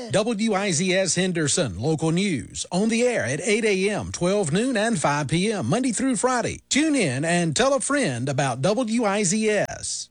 WIZS Henderson, local news, on the air at 8 a.m., 12 noon, and 5 p.m., Monday through Friday. Tune in and tell a friend about WIZS.